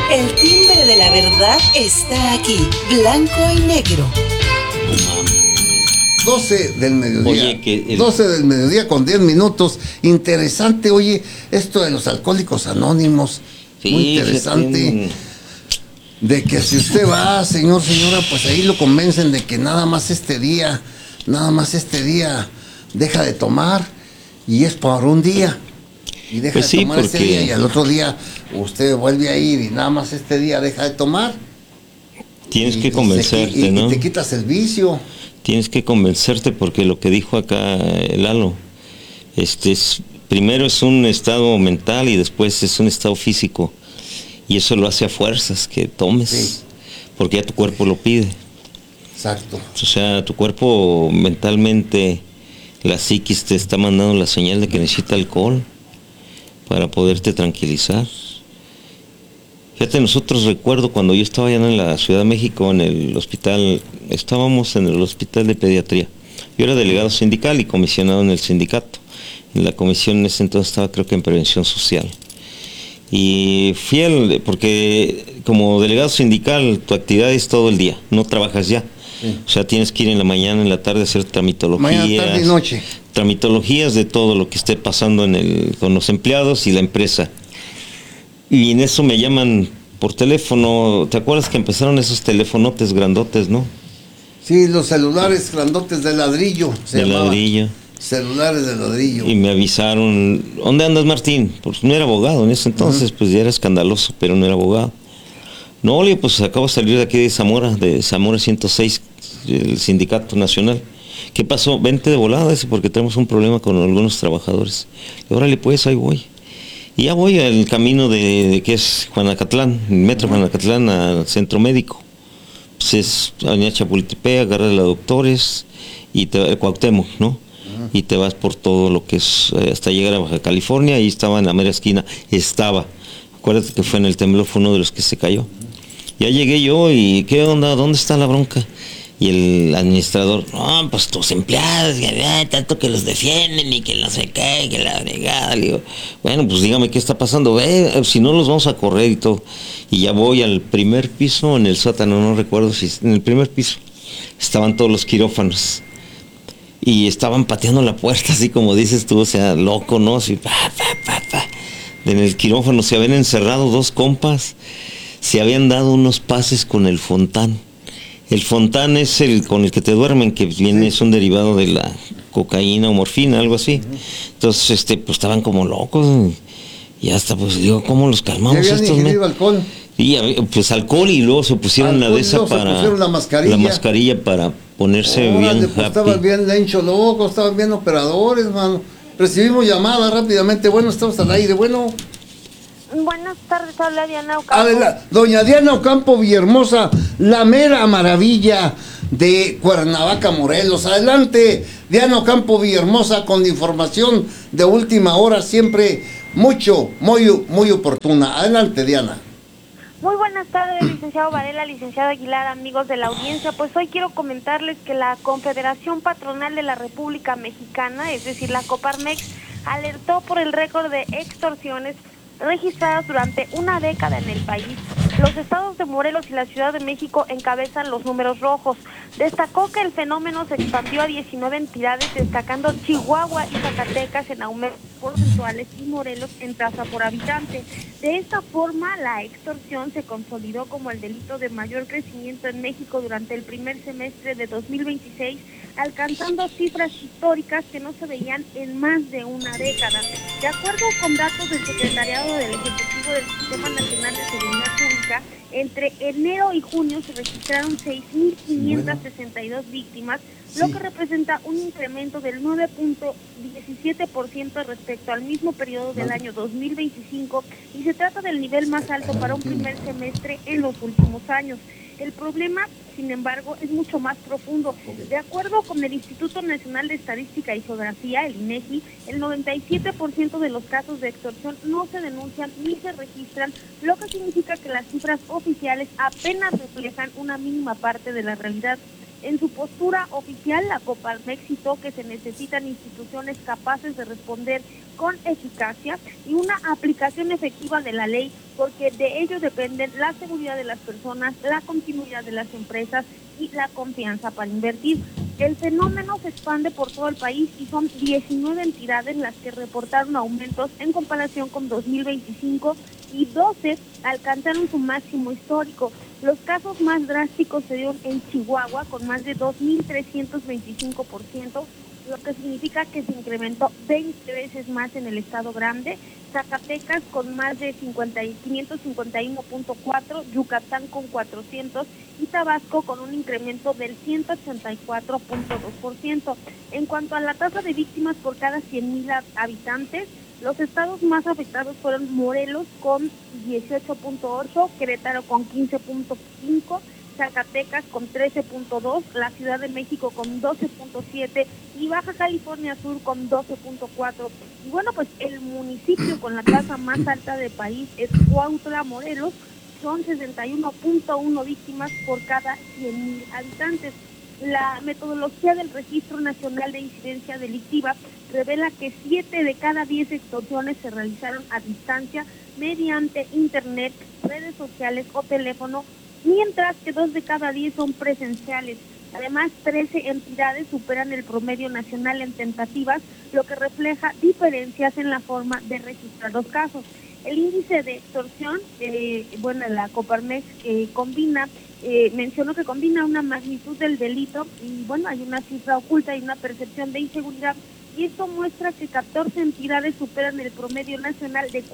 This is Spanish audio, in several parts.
El timbre de la verdad está aquí, blanco y negro. 12 del mediodía. Oye, 12 del mediodía con 10 minutos. Interesante, oye, esto de los alcohólicos anónimos. Sí, muy interesante. De que si usted va, señora, pues ahí lo convencen de que nada más este día deja de tomar y es por un día. Y deja Pues de sí, tomar ese porque día y al otro día usted vuelve a ir y nada más este día deja de tomar. tienes que convencerte, ¿no? Y te quitas el vicio. Tienes que convencerte porque lo que dijo acá Lalo, primero es un estado mental y después es un estado físico. Y eso lo hace a fuerzas, que tomes, sí, porque ya tu cuerpo lo pide. Exacto. O sea, tu cuerpo mentalmente, la psiquis te está mandando la señal de que necesita alcohol para poderte tranquilizar. Fíjate, nosotros recuerdo cuando yo estaba allá en la Ciudad de México, en el hospital, estábamos en el hospital de pediatría. Yo era delegado sindical y comisionado en el sindicato. En la comisión en ese entonces estaba, creo que en prevención social. Y porque como delegado sindical tu actividad es todo el día, no trabajas ya. Sí. O sea, tienes que ir en la mañana, en la tarde a hacer tramitologías. Mañana, tarde y noche. Tramitologías de todo lo que esté pasando con los empleados y la empresa. Y en eso me llaman por teléfono. ¿Te acuerdas que empezaron esos telefonotes grandotes, no? Sí, los celulares grandotes de ladrillo. De ladrillo. Celulares de ladrillo. Y me avisaron, ¿dónde andas, Martín? Pues no era abogado en ese entonces, pues ya era escandaloso, pero no era abogado. No, oye, pues acabo de salir de aquí de Zamora 106, el sindicato nacional. ¿Qué pasó? Vente de volada, porque tenemos un problema con algunos trabajadores. Y órale, pues, ahí voy. Y ya voy al camino de que es Juanacatlán, metro Juanacatlán al centro médico. Pues es avenida Chapultepec, agarras la Doctores y Cuauhtémoc, ¿no? Y te vas por todo lo que es hasta llegar a Baja California. Y estaba en la mera esquina, acuérdate que fue en el temblor, fue uno de los que se cayó. Ya llegué yo y ¿qué onda? ¿Dónde está la bronca? Y el administrador, no, pues tus empleados, tanto que los defienden y que no sé qué, que la fregada. Le digo, bueno, pues dígame qué está pasando, si no los vamos a correr y todo. Y ya voy al primer piso, en el sótano, no recuerdo si en el primer piso estaban todos los quirófanos. Y estaban pateando la puerta, así como dices tú, o sea, loco, ¿no? Así, En el quirófano se habían encerrado dos compas, se habían dado unos pases con el Fontán. El Fontán es el con el que te duermen, que viene, es un derivado de la cocaína o morfina, algo así. Entonces, pues estaban como locos. Y hasta, pues, digo, ¿cómo los calmamos estos? Alcohol. Y pues alcohol, y luego se pusieron la de esa para la mascarilla para ponerse bien pues, estaban bien lencho loco, estaban bien operadores, mano. Recibimos llamadas rápidamente. Bueno, estamos al aire. Bueno. Buenas tardes, habla Diana Ocampo. Doña Diana Ocampo Villahermosa, la mera maravilla de Cuernavaca, Morelos. Adelante, Diana Ocampo Villahermosa, con información de última hora, siempre muy oportuna. Adelante, Diana. Muy buenas tardes, licenciado Varela, licenciado Aguilar, amigos de la audiencia. Pues hoy quiero comentarles que la Confederación Patronal de la República Mexicana, es decir, la Coparmex, alertó por el récord de extorsiones registradas durante una década en el país. Los estados de Morelos y la Ciudad de México encabezan los números rojos. Destacó que el fenómeno se expandió a 19 entidades, destacando Chihuahua y Zacatecas en aumentos porcentuales y Morelos en tasa por habitante. De esta forma, la extorsión se consolidó como el delito de mayor crecimiento en México durante el primer semestre de 2026, alcanzando cifras históricas que no se veían en más de una década. De acuerdo con datos del Secretariado del Ejecutivo del Sistema Nacional de Seguridad Pública, entre enero y junio se registraron 6.562 víctimas, lo que representa un incremento del 9.17% respecto al mismo periodo del año 2025, y se trata del nivel más alto para un primer semestre en los últimos años. El problema, sin embargo, es mucho más profundo. De acuerdo con el Instituto Nacional de Estadística y Geografía, el INEGI, el 97% de los casos de extorsión no se denuncian ni se registran, lo que significa que las cifras oficiales apenas reflejan una mínima parte de la realidad. En su postura oficial, la Coparmex citó que se necesitan instituciones capaces de responder con eficacia y una aplicación efectiva de la ley, porque de ello dependen la seguridad de las personas, la continuidad de las empresas y la confianza para invertir. El fenómeno se expande por todo el país y son 19 entidades las que reportaron aumentos en comparación con 2025 y 12 alcanzaron su máximo histórico. Los casos más drásticos se dieron en Chihuahua con más de 2.325%, lo que significa que se incrementó 20 veces más en el estado grande, Zacatecas con más de 551.4, Yucatán con 400 y Tabasco con un incremento del 184.2%. En cuanto a la tasa de víctimas por cada 100,000 habitantes, los estados más afectados fueron Morelos con 18.8, Querétaro con 15.5, Zacatecas con 13.2, la Ciudad de México con 12.7 y Baja California Sur con 12.4. Y bueno, pues el municipio con la tasa más alta del país es Cuautla, Morelos, son 61.1 víctimas por cada 100,000 habitantes. La metodología del Registro Nacional de Incidencia Delictiva revela que 7 de cada 10 extorsiones se realizaron a distancia mediante internet, redes sociales o teléfono, mientras que 2 de cada 10 son presenciales. Además, 13 entidades superan el promedio nacional en tentativas, lo que refleja diferencias en la forma de registrar los casos. El índice de extorsión, la Coparmex mencionó que combina una magnitud del delito y hay una cifra oculta y una percepción de inseguridad, y esto muestra que 14 entidades superan el promedio nacional de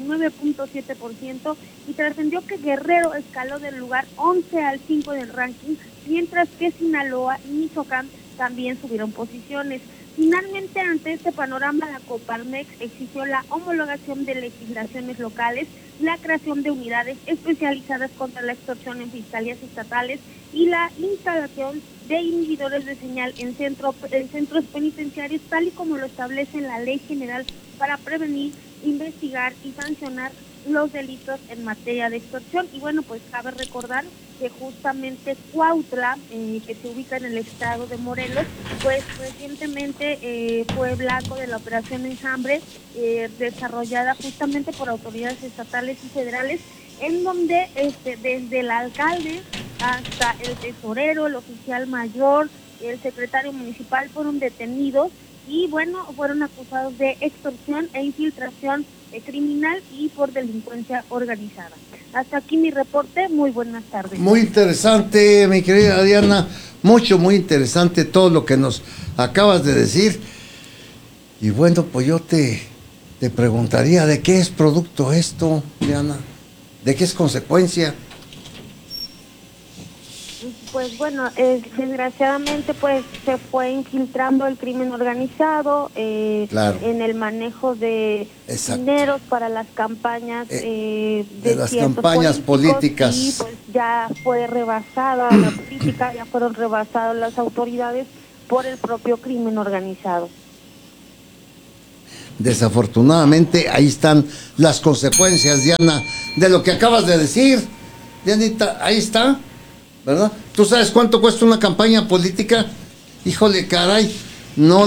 49.7% y trascendió que Guerrero escaló del lugar 11 al 5 del ranking, mientras que Sinaloa y Michoacán también subieron posiciones. Finalmente, ante este panorama, la Coparmex exigió la homologación de legislaciones locales, la creación de unidades especializadas contra la extorsión en fiscalías estatales y la instalación de inhibidores de señal en centros penitenciarios, tal y como lo establece la Ley General para prevenir, investigar y sancionar los delitos en materia de extorsión. Y pues cabe recordar que justamente Cuautla, que se ubica en el estado de Morelos, pues recientemente fue blanco de la operación Enjambre, desarrollada justamente por autoridades estatales y federales, en donde desde el alcalde hasta el tesorero, el oficial mayor, el secretario municipal fueron detenidos y fueron acusados de extorsión e infiltración criminal y por delincuencia organizada. Hasta aquí mi reporte, muy buenas tardes. Muy interesante, mi querida Diana, muy interesante todo lo que nos acabas de decir. Y pues yo te preguntaría, ¿de qué es producto esto, Diana? ¿De qué es consecuencia? Pues desgraciadamente se fue infiltrando el crimen organizado claro, en el manejo de dineros para las campañas de las campañas políticas, y pues ya fue rebasada la política, ya fueron rebasadas las autoridades por el propio crimen organizado. Desafortunadamente ahí están las consecuencias, Diana, de lo que acabas de decir. Dianita, ahí está, ¿verdad? ¿Tú sabes cuánto cuesta una campaña política? Híjole, caray, no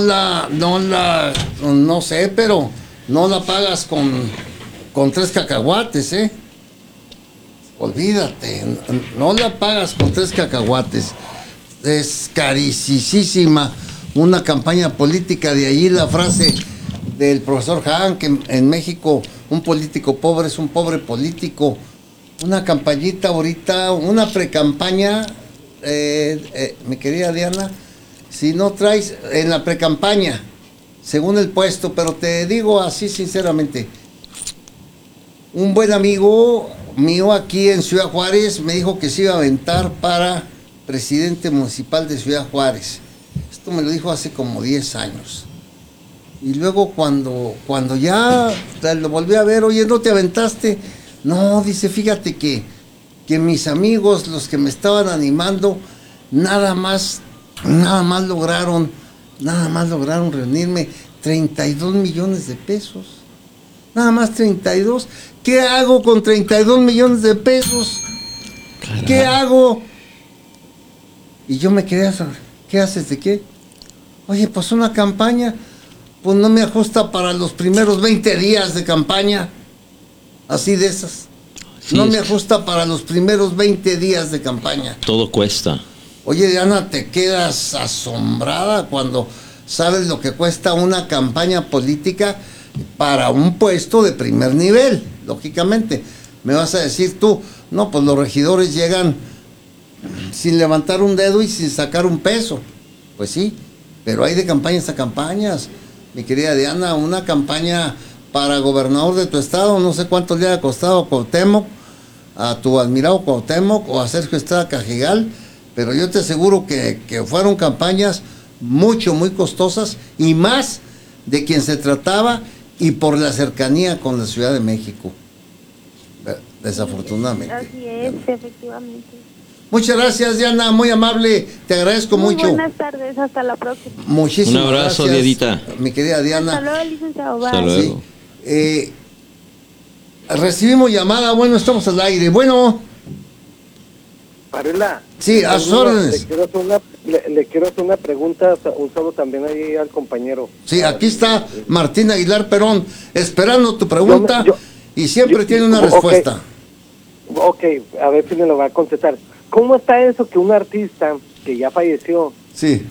sé, pero no la pagas con 3 cacahuates, ¿eh? Olvídate, no la pagas con 3 cacahuates. Es carísima una campaña política. De ahí la frase del profesor Hahn, que en México un político pobre es un pobre político. Una campañita ahorita, una precampaña, mi querida Diana, si no traes en la precampaña, según el puesto, pero te digo así sinceramente, un buen amigo mío aquí en Ciudad Juárez me dijo que se iba a aventar para presidente municipal de Ciudad Juárez. Esto me lo dijo hace como 10 años. Y luego cuando ya lo volví a ver, oye, ¿no te aventaste? No, dice, fíjate que mis amigos, los que me estaban animando, nada más lograron reunirme 32 millones de pesos. Nada más 32. ¿Qué hago con 32 millones de pesos? Caramba. ¿Qué hago? Y yo me quería saber, ¿qué haces de qué? Oye, pues una campaña, pues no me ajusta para los primeros 20 días de campaña, así de esas. Sí, No es me que ajusta para los primeros 20 días de campaña. todo cuesta. Oye, Diana, te quedas asombrada cuando sabes lo que cuesta una campaña política para un puesto de primer nivel, lógicamente. Me vas a decir tú, no, pues los regidores llegan sin levantar un dedo y sin sacar un peso. Pues sí, pero hay de campañas a campañas. Mi querida Diana, una campaña para gobernador de tu estado, no sé cuánto le ha costado a Cuauhtémoc, a tu admirado Cuauhtémoc o a Sergio Estrada Cajigal, pero yo te aseguro que fueron campañas muy costosas y más de quien se trataba y por la cercanía con la Ciudad de México. Desafortunadamente. Así es, efectivamente. Muchas gracias, Diana, muy amable, te agradezco Muy mucho. buenas tardes, hasta la próxima. Muchísimas Un abrazo, gracias, Diedita. mi querida Diana. Hasta luego, licenciado. Bye. Hasta luego. Sí. Recibimos llamada, bueno, estamos al aire. Bueno, Varela. sí, a sus órdenes. Le quiero hacer una pregunta, un saludo también ahí al compañero. Sí, aquí está Martín Aguilar Perón, esperando tu pregunta y siempre tiene una ok. respuesta. Ok, a ver si me lo va a contestar. ¿Cómo está eso que un artista que ya falleció Sí,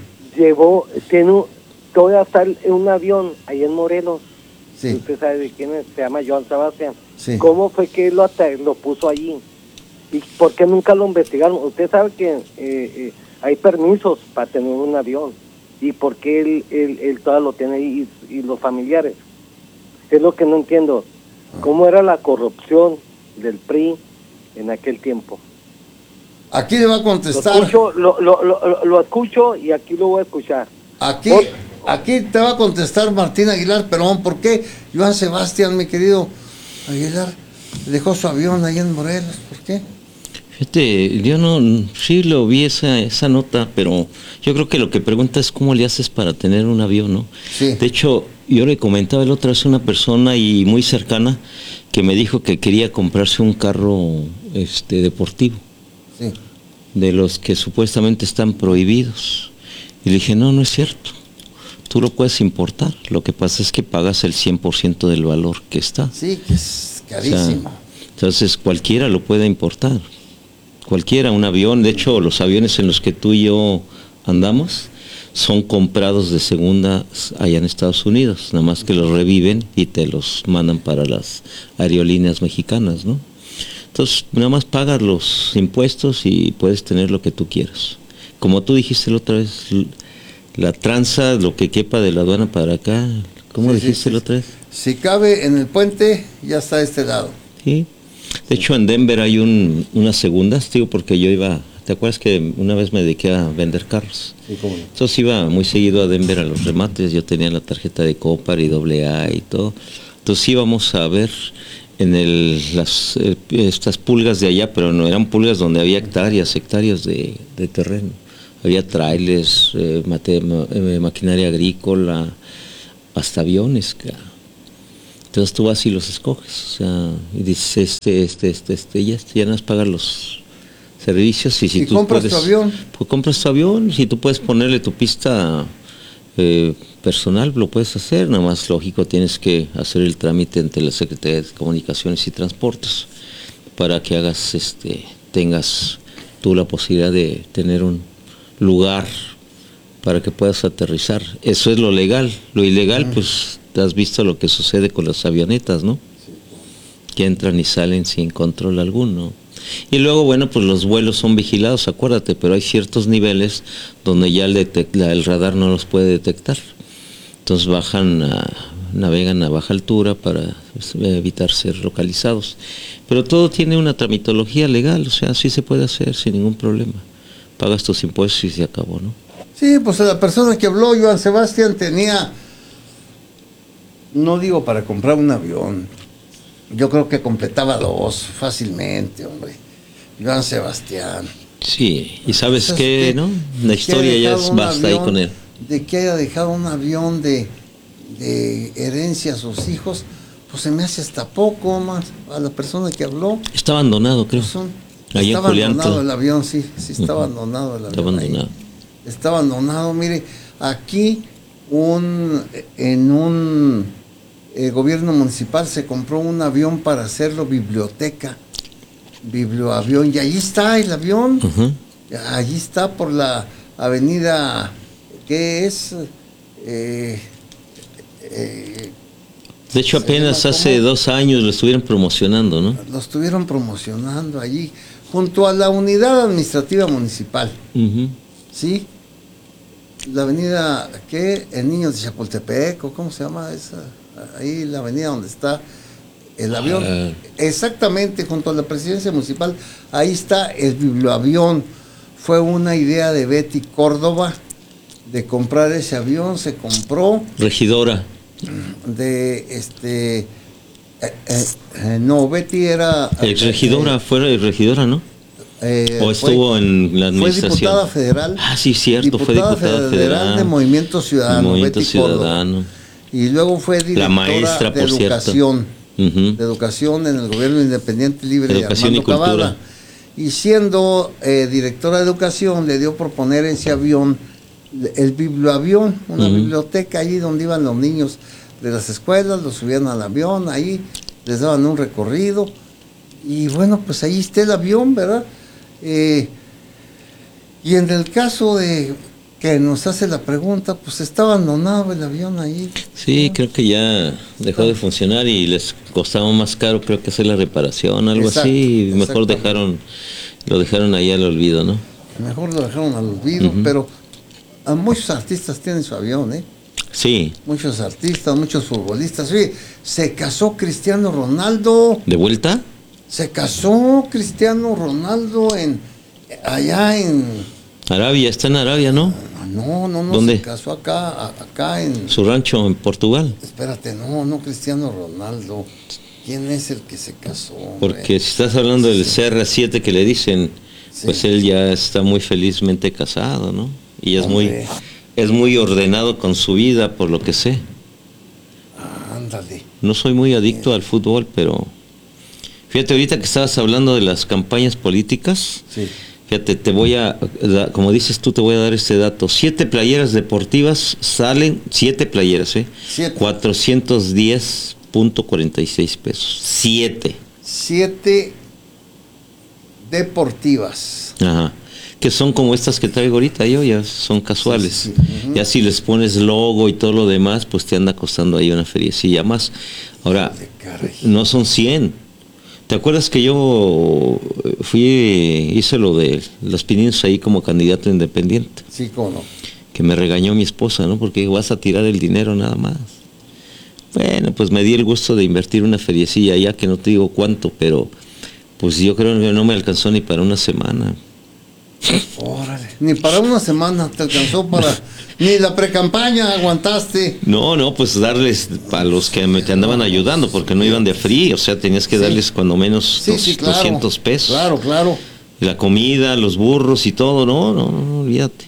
todavía está en un avión ahí en Morelos? sí, Usted sabe de quién es, se llama Joan Sebastián. sí. ¿Cómo fue que lo puso allí? ¿Y por qué nunca lo investigaron? Usted sabe que hay permisos para tener un avión. ¿Y por qué él todavía lo tiene ahí y los familiares? Es lo que no entiendo. ¿Cómo era la corrupción del PRI en aquel tiempo? Aquí le va a contestar. Lo escucho y aquí lo voy a escuchar. Aquí te va a contestar Martín Aguilar Perón. ¿Por qué Joan Sebastián, mi querido Aguilar, dejó su avión ahí en Morelos? ¿Por qué? Fíjate, yo sí lo vi esa nota, pero yo creo que lo que pregunta es cómo le haces para tener un avión, ¿no? Sí. De hecho, yo le comentaba la otra vez a una persona y muy cercana que me dijo que quería comprarse un carro deportivo, Sí. de los que supuestamente están prohibidos. Y le dije, no es cierto. Tú lo puedes importar. Lo que pasa es que pagas el 100% del valor que está. Sí, que es carísimo. Entonces cualquiera lo puede importar. Cualquiera, un avión. De hecho, los aviones en los que tú y yo andamos son comprados de segunda allá en Estados Unidos. Nada más que los reviven y te los mandan para las aerolíneas mexicanas, ¿no? Entonces, nada más pagas los impuestos y puedes tener lo que tú quieras. Como tú dijiste la otra vez, la tranza, lo que quepa de la aduana para acá. ¿Cómo dijiste la otra vez? Si cabe en el puente, ya está a este lado. Sí. De hecho, en Denver hay unas segundas, digo, porque yo iba, ¿te acuerdas que una vez me dediqué a vender carros? Sí, cómo no. Entonces iba muy seguido a Denver a los remates, yo tenía la tarjeta de Copar y AA y todo. Entonces íbamos a ver en estas pulgas de allá, pero no eran pulgas donde había hectáreas de terreno. Había trailers, maquinaria agrícola, hasta aviones, cara. Entonces tú vas y los escoges, o sea, y dices ya no es pagar los servicios y si tú compras puedes, tu avión. pues compras tu avión, si tú puedes ponerle tu pista personal, lo puedes hacer, nada más lógico tienes que hacer el trámite ante la Secretaría de Comunicaciones y Transportes para que tengas tú la posibilidad de tener un lugar para que puedas aterrizar. Eso es lo legal. Lo ilegal, pues has visto lo que sucede con las avionetas, ¿no? Que entran y salen sin control alguno. Y luego, bueno, pues los vuelos son vigilados, acuérdate, pero hay ciertos niveles donde ya el radar no los puede detectar. Entonces navegan a baja altura para evitar ser localizados. Pero todo tiene una tramitología legal, o sea, sí se puede hacer sin ningún problema. Pagas tus impuestos y se acabó, ¿no? Sí, pues la persona que habló, Joan Sebastián, tenía, no digo para comprar un avión, yo creo que completaba 2 fácilmente, hombre. Joan Sebastián. Sí, y sabes Pues, qué, ¿no? La historia ya basta ahí con él. De que haya dejado un avión de herencia a sus hijos, pues se me hace hasta poco más a la persona que habló. Está abandonado, creo. Pues Ahí en Está abandonado Juliantla. el avión, sí está abandonado el avión. Está abandonado. Ahí. Está abandonado, mire, aquí en un gobierno municipal se compró un avión para hacerlo biblioteca, biblioavión, y allí está el avión, Ujú. allí está por la avenida, ¿qué es? De hecho, se apenas llama hace ¿cómo? 2 años lo estuvieron promocionando, ¿no? Lo estuvieron promocionando allí, junto a la unidad administrativa municipal, Ujú. ¿sí? La avenida, ¿qué? El Niño de Chapultepec, ¿o cómo se llama esa? Ahí la avenida donde está el avión. Ah. Exactamente, junto a la presidencia municipal, ahí está el biblioavión. Fue una idea de Betty Córdoba de comprar ese avión, se compró Regidora. de no, Betty era Regidora, fue regidora, ¿no? ¿O estuvo en la fue administración? diputada federal. Ah, sí, cierto, fue diputada federal. de Movimiento Ciudadano, Movimiento Betty Córdoba. Ciudadano. Y luego fue directora maestra, de por cierto. educación, Ujú. de educación en el gobierno independiente libre de Educación y Armando cultura. Cavada. Y siendo directora de educación, le dio por poner ese avión, el biblioavión, una Ujú. biblioteca allí donde iban los niños de las escuelas, los subían al avión, ahí les daban un recorrido. Y bueno, pues ahí está el avión, ¿verdad? Y en el caso de que nos hace la pregunta, pues está abandonado el avión ahí. Sí, creo que ya dejó de funcionar y les costaba más caro, creo que hacer la reparación, algo Exacto, así. Y mejor exactamente. lo dejaron ahí al olvido, ¿no? Mejor lo dejaron al olvido, Ujú. pero a muchos artistas tienen su avión, ¿eh? Sí, Muchos artistas, muchos futbolistas. Oye, se casó Cristiano Ronaldo, ¿de vuelta? se casó Cristiano Ronaldo allá en, Arabia, está en Arabia, ¿no? no, ¿Dónde? se casó acá en, Su rancho en Portugal. espérate, no Cristiano Ronaldo. ¿Quién es el que se casó? hombre? Porque si estás hablando del CR7 que le dicen, Sí. pues él ya está muy felizmente casado, ¿no? Y Hombre. es muy ordenado con su vida, por lo que sé. Ándale. No soy muy adicto al fútbol, pero fíjate, ahorita que estabas hablando de las campañas políticas, Sí. fíjate, como dices tú, te voy a dar este dato. 7 playeras deportivas salen, 7 playeras, 7. 410.46 pesos. 7. 7 deportivas. Ajá. Que son como estas que traigo ahorita yo, ya son casuales. Sí, sí, sí. Ujú. Ya si les pones logo y todo lo demás, pues te anda costando ahí una feriecilla más. Ahora, De caray. no son 100. ¿Te acuerdas que yo hice lo de los pininos ahí como candidato independiente? Sí, cómo no. Que me regañó mi esposa, ¿no? Porque vas a tirar el dinero nada más. Bueno, pues me di el gusto de invertir una feriecilla, ya que no te digo cuánto, pero pues yo creo que no me alcanzó ni para una semana. Órale. Ni para una semana te alcanzó para. Ni la precampaña aguantaste. No, pues darles a los que te andaban ayudando, porque no iban de free, o sea, tenías que Sí. darles cuando menos Sí, claro. 200 pesos. Claro. La comida, los burros y todo, no, olvídate.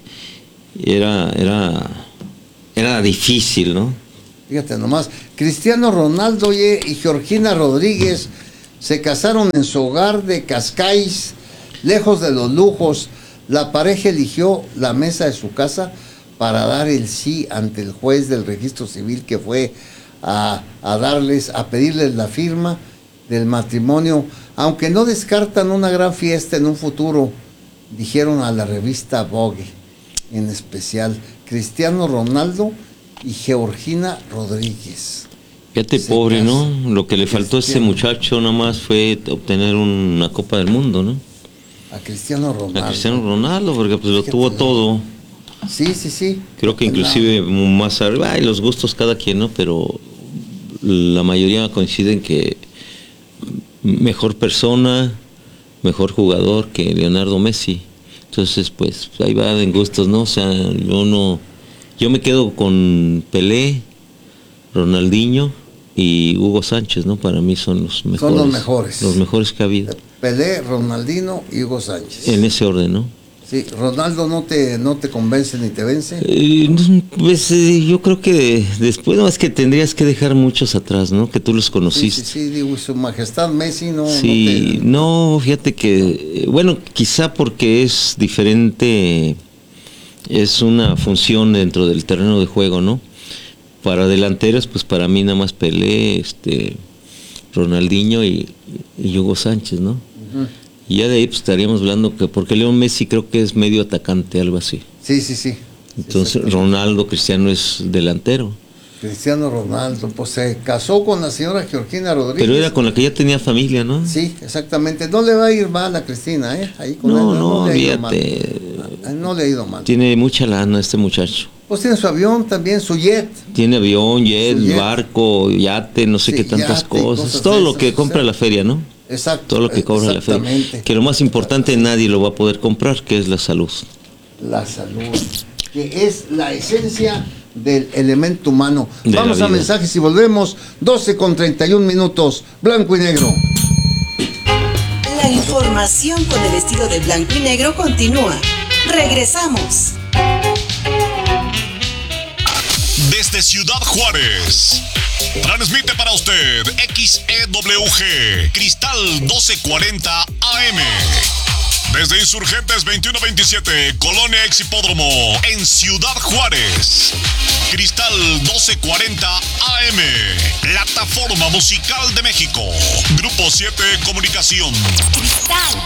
Era difícil, ¿no? Fíjate nomás. Cristiano Ronaldo y Georgina Rodríguez se casaron en su hogar de Cascais, lejos de los lujos. La pareja eligió la mesa de su casa para dar el sí ante el juez del registro civil que fue a pedirles la firma del matrimonio, aunque no descartan una gran fiesta en un futuro, dijeron a la revista Vogue, en especial Cristiano Ronaldo y Georgina Rodríguez. Fíjate, Se pobre, casa. ¿no? Lo que le faltó a ese Cristiano. muchacho nada más fue obtener una Copa del Mundo, ¿no? A Cristiano Ronaldo. A Cristiano Ronaldo, porque pues lo Fíjate, tuvo ¿no? todo. Sí. Creo que inclusive más arriba, y los gustos cada quien, ¿no? Pero la mayoría coinciden que mejor persona, mejor jugador que Leonardo Messi. Entonces, pues ahí va en gustos, ¿no? O sea, yo me quedo con Pelé, Ronaldinho y Hugo Sánchez, ¿no? Para mí son los mejores. Son los mejores. Los mejores que ha habido. Pelé, Ronaldinho y Hugo Sánchez. En ese orden, ¿no? Sí, Ronaldo no te convence ni te vence. Pues yo creo que después, no, es que tendrías que dejar muchos atrás, ¿no? Que tú los conociste. Sí, digo, su majestad Messi no. Sí, no, fíjate que, bueno, quizá porque es diferente, es una función dentro del terreno de juego, ¿no? Para delanteros, pues para mí nada más Pelé, Ronaldinho y Hugo Sánchez, ¿no? Uh-huh. Y ya de ahí pues, estaríamos hablando que, porque Leo Messi creo que es medio atacante, algo así. Sí. Entonces Ronaldo Cristiano es delantero. Cristiano Ronaldo, pues se casó con la señora Georgina Rodríguez. Pero era con la que ya tenía familia, ¿no? Sí, exactamente. No le va a ir mal a Cristina, ¿eh? Ahí con no, fíjate. No le ha ido mal. Tiene mucha lana este muchacho. Pues tiene su avión también, su jet. Tiene avión, jet, barco, yate, no sé qué tantas cosas. Todo lo que compra la feria, ¿no? Exacto. Todo lo que cobra la feria. Que lo más importante nadie lo va a poder comprar, que es la salud. La salud, que es la esencia del elemento humano. Vamos a mensajes y volvemos. 12:31, blanco y negro. La información con el estilo de blanco y negro continúa. Regresamos. Desde Ciudad Juárez, transmite para usted XEWG Cristal 1240 AM. Desde Insurgentes 2127, Colonia Ex Hipódromo, en Ciudad Juárez. Cristal 1240 AM, plataforma musical de México. Grupo 7 Comunicación. Cristal.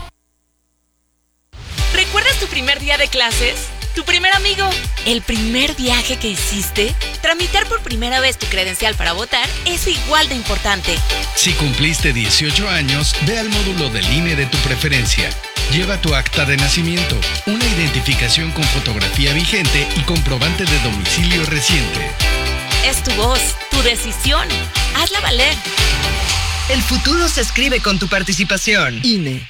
¿Recuerdas tu primer día de clases? ¿Tu primer amigo? ¿El primer viaje que hiciste? Tramitar por primera vez tu credencial para votar es igual de importante. Si cumpliste 18 años, ve al módulo del INE de tu preferencia. Lleva tu acta de nacimiento, una identificación con fotografía vigente y comprobante de domicilio reciente. Es tu voz, tu decisión. Hazla valer. El futuro se escribe con tu participación. INE.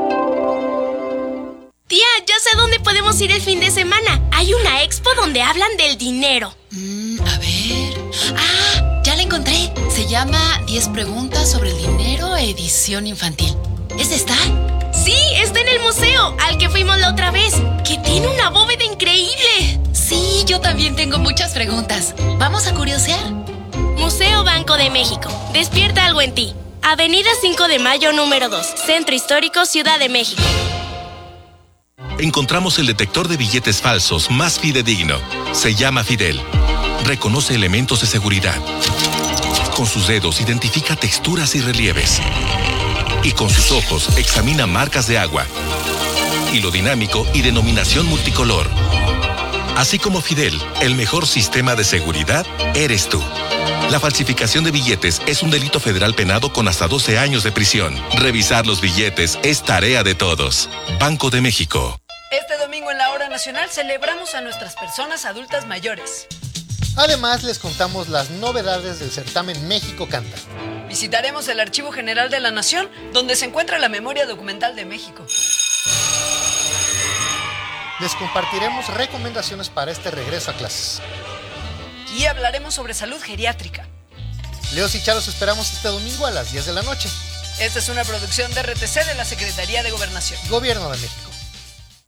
Tía, ya sé dónde podemos ir el fin de semana. Hay una expo donde hablan del dinero. A ver... ¡Ah! Ya la encontré. Se llama 10 preguntas sobre el dinero, edición infantil. ¿Es esta? Sí, está en el museo, al que fuimos la otra vez, que tiene una bóveda increíble. Sí, yo también tengo muchas preguntas. ¿Vamos a curiosear? Museo Banco de México. Despierta algo en ti. Avenida 5 de Mayo, número 2. Centro Histórico, Ciudad de México. Encontramos el detector de billetes falsos más fidedigno. Se llama Fidel. Reconoce elementos de seguridad. Con sus dedos identifica texturas y relieves. Y con sus ojos examina marcas de agua. Hilo dinámico y denominación multicolor. Así como Fidel, el mejor sistema de seguridad eres tú. La falsificación de billetes es un delito federal penado con hasta 12 años de prisión. Revisar los billetes es tarea de todos. Banco de México. Este domingo en la Hora Nacional celebramos a nuestras personas adultas mayores. Además, les contamos las novedades del certamen México Canta. Visitaremos el Archivo General de la Nación, donde se encuentra la memoria documental de México. Les compartiremos recomendaciones para este regreso a clases. Y hablaremos sobre salud geriátrica. Leos y Charo, los esperamos este domingo a las 10 de la noche. Esta es una producción de RTC de la Secretaría de Gobernación. Gobierno de México.